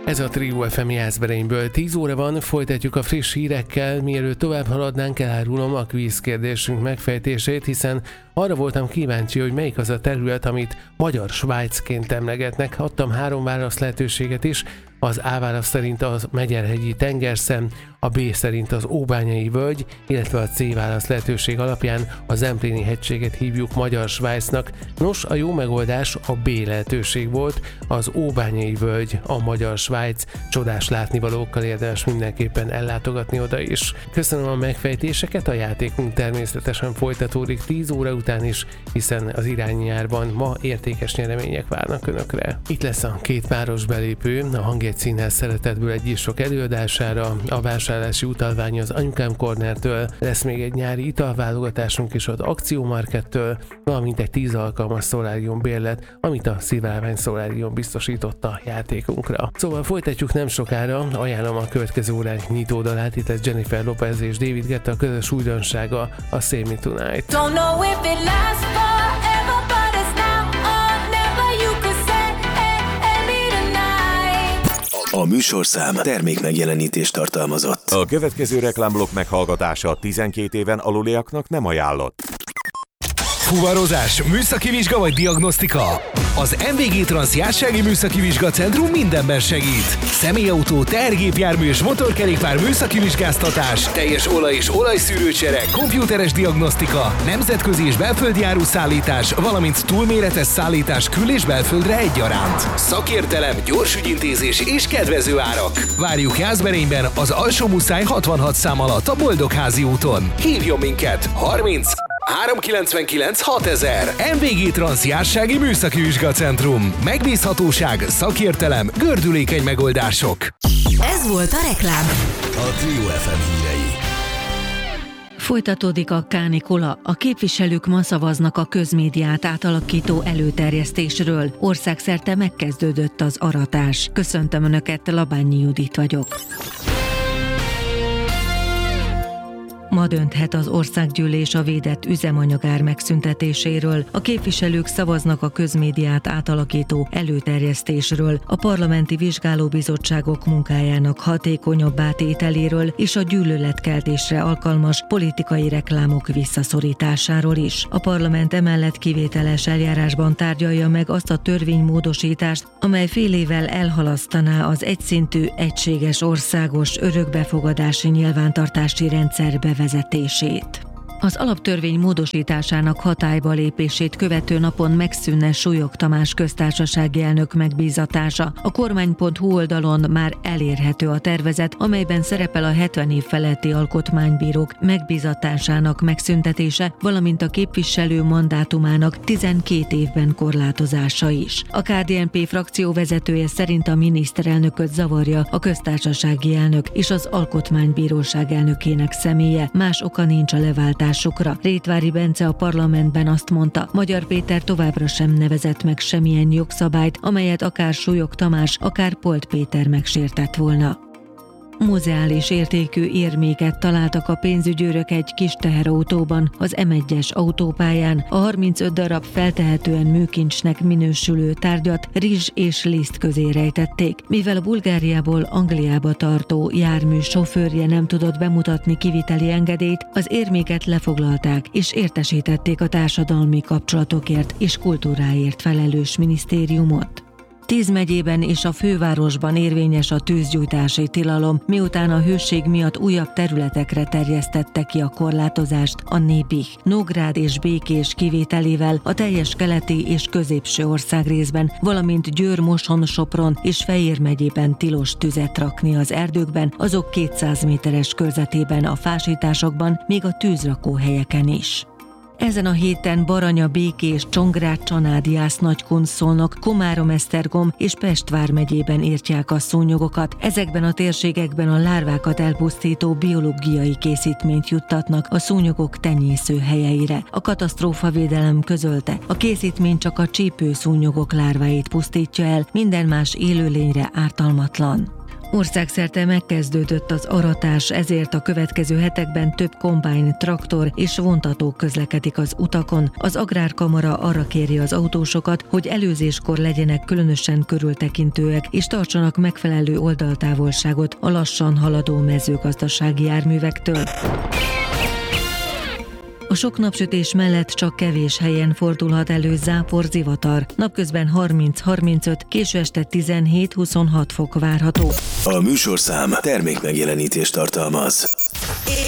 Ez a Trio FM Jászberényből. 10 óra van, folytatjuk a friss hírekkel. Mielőtt tovább haladnánk, elárulom a kvíz kérdésünk megfejtését, hiszen arra voltam kíváncsi, hogy melyik az a terület, amit magyar Svájcként emlegetnek. Adtam 3 válasz lehetőséget is. Az A válasz szerint az Megyerhegyi tengerszem, a B szerint az Óbányai völgy, illetve a C válasz lehetőség alapján a Zempléni hegységet hívjuk magyar Svájcnak. Nos, a jó megoldás a B lehetőség volt, az Óbányai völgy a magyar Svájc. Csodás látnivalókkal, érdemes mindenképpen ellátogatni oda is. Köszönöm a megfejtéseket, a játékunk természetesen folytatódik 10 óra után is, hiszen az irányjárban ma értékes nyeremények várnak Önökre. Itt lesz a 2 páros belépő, a Hangjegy Színház szeretetből egy sok előadására, a vásárlási utalvány az Anyukám Cornertől, lesz még egy nyári italválogatásunk is az Akciómarkettől, valamint egy 10 alkalmas szolárium bérlet, amit a Szilvárvány Szolárium biztosította a játékunkra. Szóval folytatjuk nem sokára, ajánlom a következő óránk nyitódalát, itt lesz Jennifer Lopez és David Guetta közös újdonsága, a Save Me Tonight. Don't know if it lasts forever, but it's now or never. You could say me tonight. A műsorszám termékmegjelenítést tartalmazott. A következő reklámblokk meghallgatása 12 éven aluliaknak nem ajánlott. Fuvarozás, műszaki vizsga vagy diagnosztika? Az MVG Trans Jársági Műszaki Vizsgacentrum mindenben segít. Személyautó, tehergépjármű és motorkerékpár műszaki vizsgáztatás, teljes olaj- és olajszűrőcsere, komputeres diagnosztika, nemzetközi és belföldi áruszállítás, valamint túlméretes szállítás kül- és belföldre egyaránt. Szakértelem, gyors ügyintézés és kedvező árak. Várjuk Jászberényben az Alsó-Muszáj 66 szám alatt a Boldogházi úton. Hívjon minket! 30 399 6000. MVG Trans Jársági Műszaki Vizsgacentrum. Megbízhatóság, szakértelem, gördülékeny megoldások. Ez volt a reklám. A Trio FM hírei. Folytatódik a kánikula. A képviselők ma szavaznak a közmédiát átalakító előterjesztésről. Országszerte megkezdődött az aratás. Köszöntöm Önöket, Labányi Judit vagyok. Ma dönthet az országgyűlés a védett üzemanyagár megszüntetéséről. A képviselők szavaznak a közmédiát átalakító előterjesztésről, a parlamenti vizsgálóbizottságok munkájának hatékonyabbá tételéről és a gyűlöletkeltésre alkalmas politikai reklámok visszaszorításáról is. A parlament emellett kivételes eljárásban tárgyalja meg azt a törvénymódosítást, amely fél évvel elhalasztaná az egyszintű, egységes országos örökbefogadási nyilvántartási rendszer bevezetését. Az alaptörvény módosításának hatályba lépését követő napon megszűnne Súlyog Tamás köztársasági elnök megbízatása. A kormány.hu oldalon már elérhető a tervezet, amelyben szerepel a 70 év feletti alkotmánybírók megbízatásának megszüntetése, valamint a képviselő mandátumának 12 évben korlátozása is. A KDNP frakció vezetője szerint a miniszterelnököt zavarja a köztársasági elnök és az alkotmánybíróság elnökének személye. Más oka nincs a leváltásukra. Rétvári Bence a parlamentben azt mondta, Magyar Péter továbbra sem nevezett meg semmilyen jogszabályt, amelyet akár Súlyog Tamás, akár Polt Péter megsértett volna. Muzeális értékű érméket találtak a pénzügyőrök egy kis teherautóban, az M1-es autópályán. A 35 darab feltehetően műkincsnek minősülő tárgyat rizs és liszt közé rejtették. Mivel a Bulgáriából Angliába tartó jármű sofőrje nem tudott bemutatni kiviteli engedélyt, az érméket lefoglalták és értesítették a társadalmi kapcsolatokért és kultúráért felelős minisztériumot. 10 megyében és a fővárosban érvényes a tűzgyújtási tilalom, miután a hőség miatt újabb területekre terjesztette ki a korlátozást a Népih, Nógrád és Békés kivételével a teljes keleti és középső országrészben, valamint Győr, Moson, Sopron és Fejér megyében tilos tüzet rakni az erdőkben, azok 200 méteres körzetében a fásításokban, még a tűzrakóhelyeken is. Ezen a héten Baranya, Békés, Csongrád, Csanád, Jász, Nagykun, Szolnok, Komárom, Esztergom és Pest vármegyében írtják a szúnyogokat. Ezekben a térségekben a lárvákat elpusztító biológiai készítményt juttatnak a szúnyogok tenyészőhelyeire. A katasztrófavédelem közölte, a készítmény csak a csípőszúnyogok lárváit pusztítja el, minden más élőlényre ártalmatlan. Országszerte megkezdődött az aratás, ezért a következő hetekben több kombájn, traktor és vontató közlekedik az utakon. Az Agrárkamara arra kéri az autósokat, hogy előzéskor legyenek különösen körültekintőek és tartsanak megfelelő oldaltávolságot a lassan haladó mezőgazdasági járművektől. A sok napsütés mellett csak kevés helyen fordulhat elő zápor, zivatar. Napközben 30-35, késő este 17-26 fok várható. A műsorszám termékmegjelenítést tartalmaz.